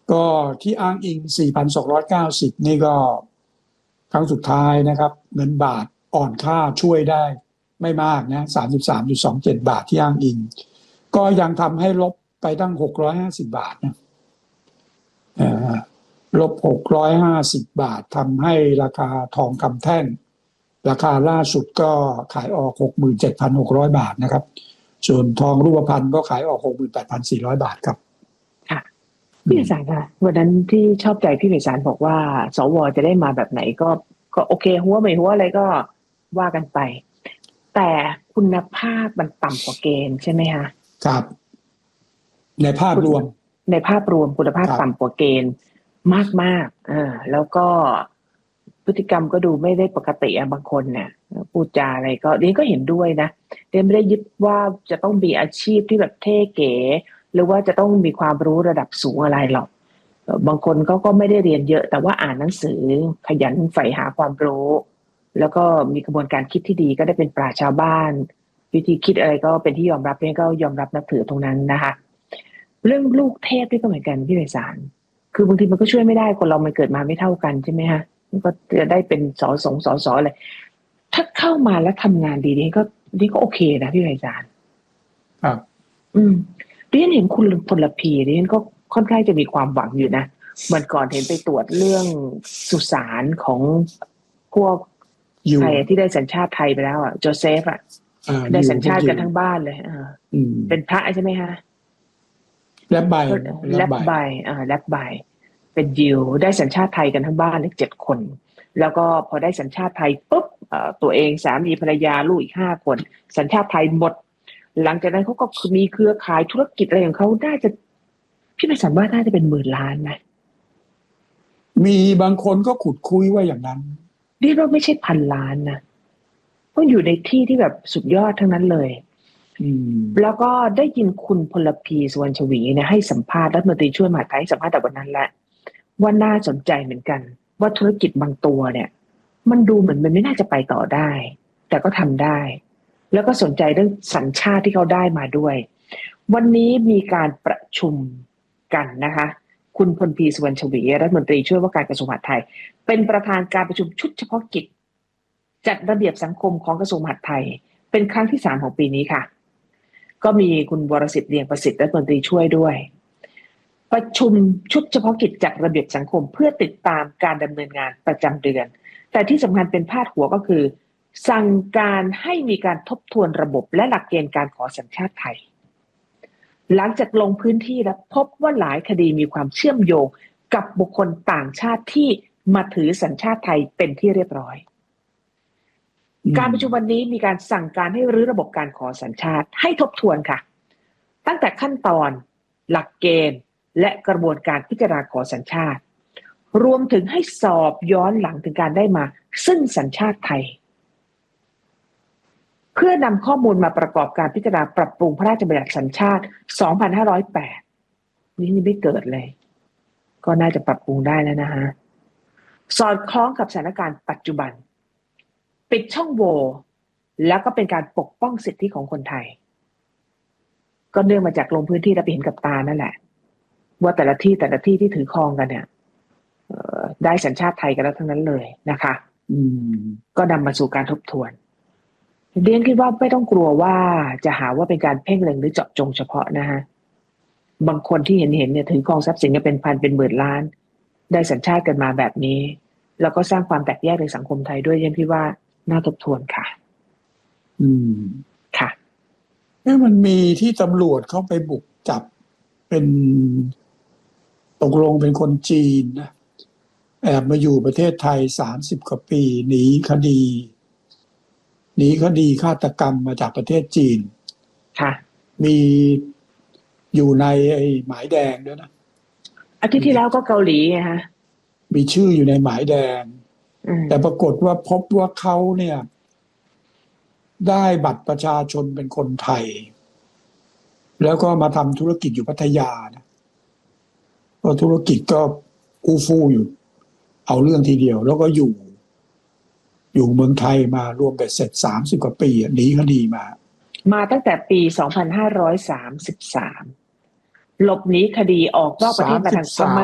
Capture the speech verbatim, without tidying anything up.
ก็ที่อ้างอิง สี่พันสองร้อยเก้าสิบ นี่ก็ครั้งสุดท้ายนะครับเงินบาทอ่อนค่าช่วยได้ไม่มากนะ สามสิบสามจุดสองเจ็ด บาทที่อ้างอิงก็ยังทำให้ลบไปตั้งหกร้อยห้าสิบบาทนะลบหกร้อยห้าสิบบาททำให้ราคาทองคำแท่งราคาล่าสุดก็ขายออก หกหมื่นเจ็ดพันหกร้อย บาทนะครับส่วนทองรูปพรรณก็ขายออก หกหมื่นแปดพันสี่ร้อย บาทครับค่ะพี่เอกสารค่ะวันนั้นที่ชอบใจพี่เอกสารบอกว่าสวจะได้มาแบบไหนก็ก็โอเคหัวไม่หัวอะไรก็ว่ากันไปแต่คุณภาพมันต่ำกว่าเกณฑ์ใช่ไหมคะครับในภาพรวมในภาพรวมคุณภาพต่ำกว่าเกณฑ์มากๆอ่าแล้วก็พฤติกรรมก็ดูไม่ได้ปกติอ่ะบางคนเนี่ยพูดจาอะไรก็เรียนก็เห็นด้วยนะเรียนไม่ได้ยึดว่าจะต้องมีอาชีพที่แบบเท่เก๋หรือว่าจะต้องมีความรู้ระดับสูงอะไรหรอกบางคนเขาก็ไม่ได้เรียนเยอะแต่ว่าอ่านหนังสือขยันใฝ่หาความรู้แล้วก็มีกระบวนการคิดที่ดีก็ได้เป็นปราชญ์ชาวบ้านวิธีคิดอะไรก็เป็นที่ยอมรับเนี่ยก็ยอมรับนับถือตรงนั้นนะคะเรื่องลูกเทพนี่ก็เหมือนกันพี่ไพศาลคือบางทีมันก็ช่วยไม่ได้คนเรามันเกิดมาไม่เท่ากันใช่ไหมฮะก็จะได้เป็นสอสงสอสออะไรถ้าเข้ามาแล้วทำงานดีนี่ก็นี่ก็โอเคนะพี่ไพศาลครับอืมดิฉันเห็นคุณพลพีดิฉันก็ค่อนข้างจะมีความหวังอยู่นะวันก่อนเห็นไปตรวจเรื่องสุสานของพวกใครที่ได้สัญชาติไทยไปแล้วอ่ะโจเซฟอ่ะได้สัญชาติกันทั้งบ้านเลยอ่าเป็นพระใช่ไหมฮะแลบใบแลบใบอ่าแลบใบเป็นยิวได้สัญชาติไทยกันทั้งบ้านเลยเจ็ดคนแล้วก็พอได้สัญชาติไทยปุ๊บตัวเองสามีภรรยาลูกอีกห้าคนสัญชาติไทยหมดหลังจากนั้นเขาก็มีเครือข่ายธุรกิจอะไรของเขาได้จะพี่ไพศาลว่าน่าจะเป็นหมื่นล้านไหมมีบางคนก็ขุดคุยว่าอย่างนั้นเรียกว่าไม่ใช่พันล้านนะเพราะอยู่ในที่ที่แบบสุดยอดทั้งนั้นเลยแล้วก็ได้ยินคุณพลพีสุวรรณชวีเนี่ยให้สัมภาษณ์รัฐมนตรีช่วยมหาดไทยให้สัมภาษณ์แต่วันนั้นแหละว่าน่าสนใจเหมือนกันว่าธุรกิจบางตัวเนี่ยมันดูเหมือนมันไม่น่าจะไปต่อได้แต่ก็ทำได้แล้วก็สนใจเรื่องสัญชาติที่เขาได้มาด้วยวันนี้มีการประชุมกันนะคะคุณพลพีสุวรรณชวีรัฐมนตรีช่วยว่าการกระทรวงมหาดไทยเป็นประธานการประชุมชุดเฉพาะกิจจัดระเบียบสังคมของกระทรวงมหาดไทยเป็นครั้งที่สามของปีนี้ค่ะก็มีคุณวรสิทธิ์เลียงประสิทธิ์รัฐมนตรีช่วยด้วยประชุมชุดเฉพาะกิจจัดระเบียบสังคมเพื่อติดตามการดำเนินงานประจำเดือนแต่ที่สำคัญเป็นพาดหัวก็คือสั่งการให้มีการทบทวนระบบและหลักเกณฑ์การขอสัญชาติไทยหลังจากลงพื้นที่แล้วพบว่าหลายคดีมีความเชื่อมโยงกับบุคคลต่างชาติที่มาถือสัญชาติไทยเป็นที่เรียบร้อยการประชุมวันนี้มีการสั่งการให้รื้อระบบการขอสัญชาติให้ทบทวนค่ะตั้งแต่ขั้นตอนหลักเกณฑ์และกระบวนการพิจารณาขอสัญชาติรวมถึงให้สอบย้อนหลังถึงการได้มาซึ่งสัญชาติไทยเพื่อนำข้อมูลมาประกอบการพิจารณาปรับปรุงพระราชบัญญัติสัญชาติสองพันห้าร้อยแปดนี่ยังไม่เกิดเลยก็น่าจะปรับปรุงได้แล้วนะฮะสอดคล้องกับสถานการณ์ปัจจุบันปิดช่องโหว่แล้วก็เป็นการปกป้องสิทธิของคนไทยก็เนื่องมาจากลงพื้นที่และไปเห็นกับตานั่นแหละว่าแต่ละที่แต่ละที่ที่ถือครองกันเนี่ยได้สัญชาติไทยกันแล้วทั้งนั้นเลยนะคะอืมก็นำมาสู่การทบทวนเรียนคิดว่าไม่ต้องกลัวว่าจะหาว่าเป็นการเพ่งเล็งหรือเจาะจงเฉพาะนะฮะบางคนที่เห็นเห็นเนี่ยถือกองทรัพย์สินกันเป็นพันเป็นหมื่นล้านได้สัญชาติกันมาแบบนี้แล้วก็สร้างความแตกแยกในสังคมไทยด้วยเรียนคิดว่าน่าทบทวนค่ะอืมค่ะเอ๊ะมันมีที่ตำรวจเข้าไปบุกจับเป็นตกลงเป็นคนจีนนะแอบมาอยู่ประเทศไทยสามสิบกว่าปีหนีคดีหนีคดีฆาตกรรมมาจากประเทศจีนค่ะมีอยู่ในไอ้หมายแดงด้วยนะอาทิตย์ที่แล้วก็เกาหลีไงฮะมีชื่ออยู่ในหมายแดงแต่ปรากฏว่าพบว่าเขาเนี่ยได้บัตรประชาชนเป็นคนไทยแล้วก็มาทำธุรกิจอยู่พัทยานะก็ธุรกิจก็อู้ฟู่อยู่เอาเรื่องทีเดียวแล้วก็อยู่อยู่เมืองไทยมารวมเบ็ดเสร็จสามสิบกว่าปีหนีคดีมามาตั้งแต่ปีสองพันห้าร้อยสามสิบสามหลบหนีคดีออกนอกประเทศมาทางพม่า